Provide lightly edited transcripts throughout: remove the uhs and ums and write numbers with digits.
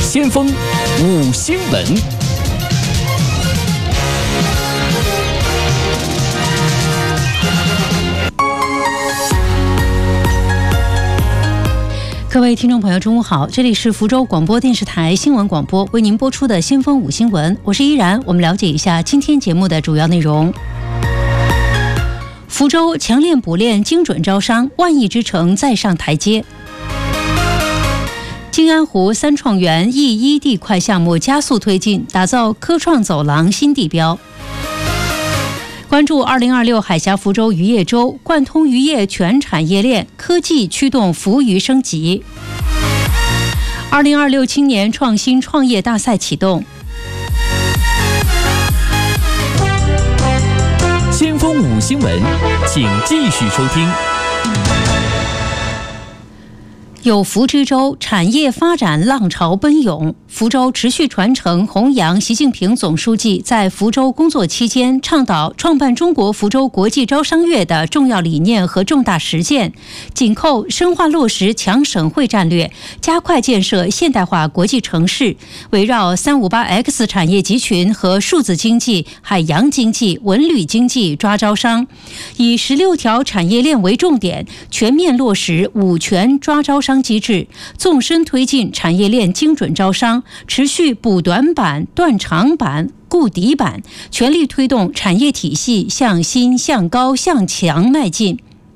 先锋5新闻。 各位听众朋友，中午好，这里是福州广播电视台新闻广播为您播出的先锋5新闻，我是依然。我们了解一下今天节目的主要内容。福州强链补链精准招商，万亿之城再上台阶。金安湖3创园E1地块项目加速推进，打造科创走廊新地标。关注2026海峡福州渔业周，贯通渔业全产业链，科技驱动福渔升级。2026青年创新创业大赛启动。 先锋5新闻，请继续收听。 有福之州，产业发展浪潮奔涌。福州持续传承弘扬习近平总书记在福州工作期间倡导创办中国福州国际招商月的重要理念和重大实践，紧扣深化落实强省会战略，加快建设现代化国际城市，围绕 358X 产业集群和数字经济、海洋经济、文旅经济抓招商，以16条产业链为重点，全面落实5全抓招商机制，纵深推进产业链精准招商，持续补短板、断长板、固底板，全力推动产业体系向新、向高、向强迈进。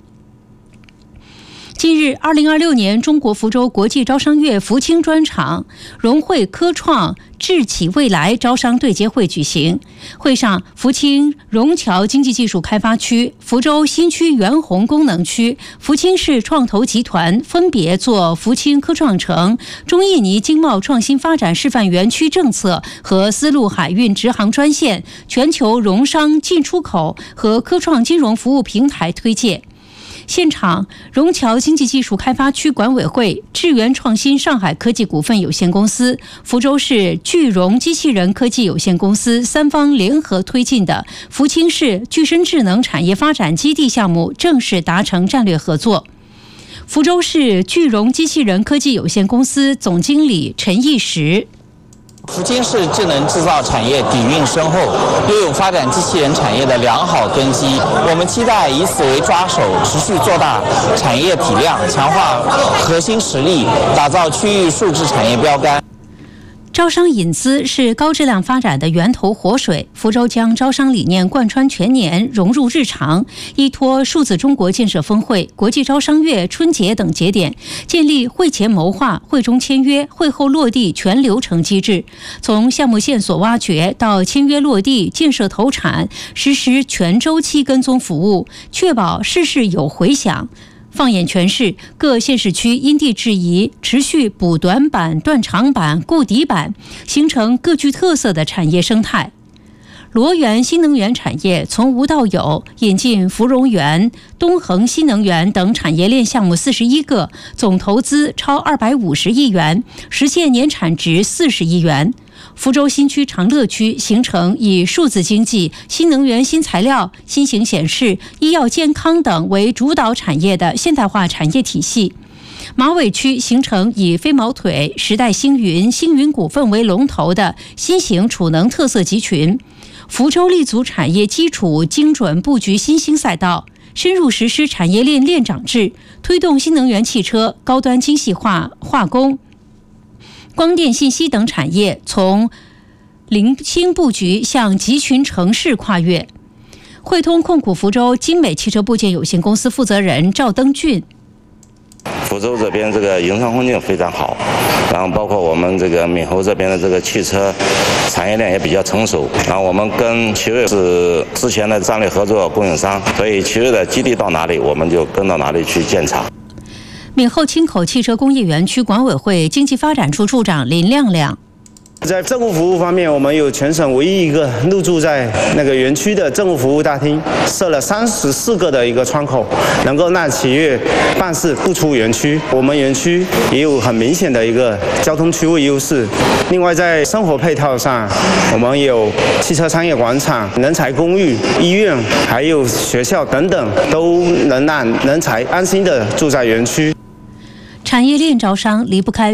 近日，2026年中国福州国际招商月福清专场融汇科创智企未来招商对接会举行。会上，福清融侨经济技术开发区、福州新区元宏功能区、福清市创投集团分别做福清科创城、中印尼经贸创新发展示范园区政策和丝路海运直航专线、全球融商进出口和科创金融服务平台推介。现场，融侨经济技术开发区管委会、智源创新上海科技股份有限公司、福州市聚融机器人科技有限公司三方联合推进的福清市具身智能产业发展基地项目正式达成战略合作。福州市聚融机器人科技有限公司总经理陈义实。 福清市智能制造产业底蕴深厚，拥有发展机器人产业的良好根基。我们期待以此为抓手，持续做大产业体量，强化核心实力，打造区域数字产业标杆。 招商引资是高质量发展的源头活水，福州将招商理念贯穿全年，融入日常，依托数字中国建设峰会、国际招商月、春节等节点，建立会前谋划、会中签约、会后落地全流程机制，从项目线索挖掘到签约落地、建设投产，实施全周期跟踪服务，确保事事有回响。放眼全市，各县市区因地制宜，持续补短板、断长板、固底板，形成各具特色的产业生态。罗源新能源产业从无到有，引进芙蓉园、东恒新能源等产业链项目41个，总投资超250亿元，实现年产值40亿元。福州新区长乐区形成以数字经济、新能源、新材料、新型显示、医药健康等为主导产业的现代化产业体系。马尾区形成以飞毛腿、时代星云、星云股份为龙头的新型储能特色集群。福州立足产业基础，精准布局新兴赛道，深入实施产业链链长制，推动新能源汽车、高端精细化、化工、光电信息等产业从零星布局向集群城市跨越。汇通控股福州精美汽车部件有限公司负责人赵登俊。 福州这边这个营商环境非常好，然后包括我们这个闽侯这边的这个汽车产业链也比较成熟，然后我们跟奇瑞是之前的战略合作供应商，所以奇瑞的基地到哪里，我们就跟到哪里去建厂。 闽后青口汽车工业园区管委会经济发展处处长林亮亮。 在政务服务方面，我们有全省唯一一个入驻在那个园区的政务服务大厅，设了34个的一个窗口，能够让企业办事不出园区。我们园区也有很明显的一个交通区位优势。另外，在生活配套上，我们有汽车商业广场、人才公寓、医院，还有学校等等，都能让人才安心的住在园区。 产业链招商离不开